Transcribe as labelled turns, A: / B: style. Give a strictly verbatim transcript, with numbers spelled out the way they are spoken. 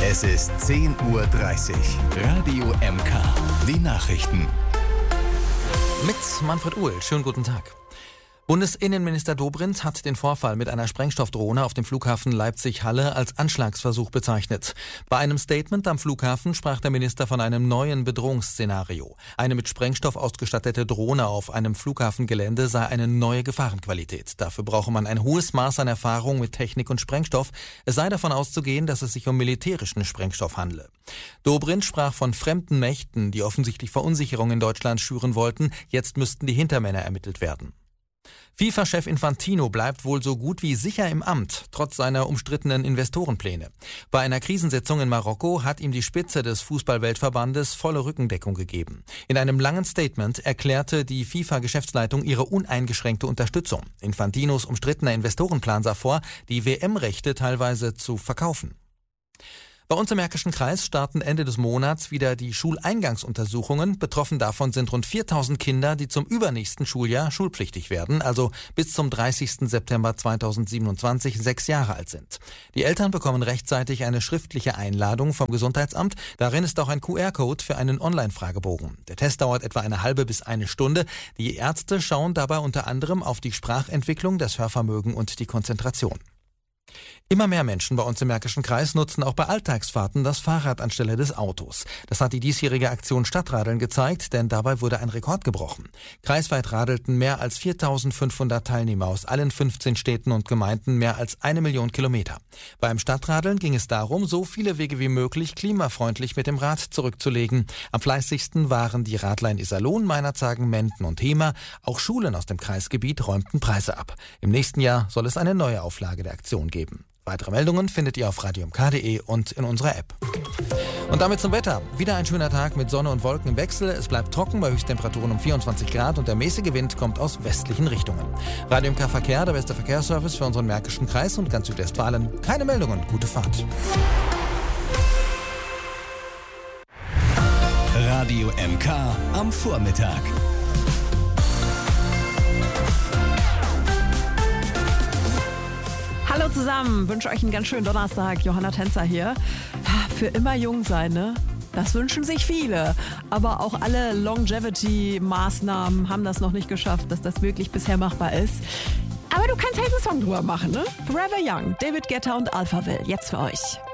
A: Es ist zehn Uhr dreißig. Radio M K. Die Nachrichten.
B: Mit Manfred Uhl. Schönen guten Tag. Bundesinnenminister Dobrindt hat den Vorfall mit einer Sprengstoffdrohne auf dem Flughafen Leipzig-Halle als Anschlagsversuch bezeichnet. Bei einem Statement am Flughafen sprach der Minister von einem neuen Bedrohungsszenario. Eine mit Sprengstoff ausgestattete Drohne auf einem Flughafengelände sei eine neue Gefahrenqualität. Dafür brauche man ein hohes Maß an Erfahrung mit Technik und Sprengstoff. Es sei davon auszugehen, dass es sich um militärischen Sprengstoff handle. Dobrindt sprach von fremden Mächten, die offensichtlich Verunsicherung in Deutschland schüren wollten. Jetzt müssten die Hintermänner ermittelt werden. FIFA-Chef Infantino bleibt wohl so gut wie sicher im Amt, trotz seiner umstrittenen Investorenpläne. Bei einer Krisensitzung in Marokko hat ihm die Spitze des Fußball-Weltverbandes volle Rückendeckung gegeben. In einem langen Statement erklärte die FIFA-Geschäftsleitung ihre uneingeschränkte Unterstützung. Infantinos umstrittener Investorenplan sah vor, die W M-Rechte teilweise zu verkaufen. Bei uns im Märkischen Kreis starten Ende des Monats wieder die Schuleingangsuntersuchungen. Betroffen davon sind rund viertausend Kinder, die zum übernächsten Schuljahr schulpflichtig werden, also bis zum dreißigsten September zweitausendsiebenundzwanzig sechs Jahre alt sind. Die Eltern bekommen rechtzeitig eine schriftliche Einladung vom Gesundheitsamt. Darin ist auch ein Q R-Code für einen Online-Fragebogen. Der Test dauert etwa eine halbe bis eine Stunde. Die Ärzte schauen dabei unter anderem auf die Sprachentwicklung, das Hörvermögen und die Konzentration. Immer mehr Menschen bei uns im Märkischen Kreis nutzen auch bei Alltagsfahrten das Fahrrad anstelle des Autos. Das hat die diesjährige Aktion Stadtradeln gezeigt, denn dabei wurde ein Rekord gebrochen. Kreisweit radelten mehr als viertausendfünfhundert Teilnehmer aus allen fünfzehn Städten und Gemeinden mehr als eine Million Kilometer. Beim Stadtradeln ging es darum, so viele Wege wie möglich klimafreundlich mit dem Rad zurückzulegen. Am fleißigsten waren die Radler in Iserlohn, Meinerzhagen, Menden und Hemer. Auch Schulen aus dem Kreisgebiet räumten Preise ab. Im nächsten Jahr soll es eine neue Auflage der Aktion geben. Weitere Meldungen findet ihr auf radio m k punkt d e und in unserer App. Und damit zum Wetter. Wieder ein schöner Tag mit Sonne und Wolken im Wechsel. Es bleibt trocken bei Höchsttemperaturen um vierundzwanzig Grad und der mäßige Wind kommt aus westlichen Richtungen. Radio M K Verkehr, der beste Verkehrsservice für unseren Märkischen Kreis und ganz Südwestfalen. Keine Meldungen, gute Fahrt.
A: Radio M K am Vormittag.
C: Hallo zusammen, wünsche euch einen ganz schönen Donnerstag. Johanna Tänzer hier. Für immer jung sein, ne? Das wünschen sich viele. Aber auch alle Longevity-Maßnahmen haben das noch nicht geschafft, dass das wirklich bisher machbar ist. Aber du kannst halt einen Song drüber machen, ne? Forever Young, David Guetta und Alphaville. Jetzt für euch.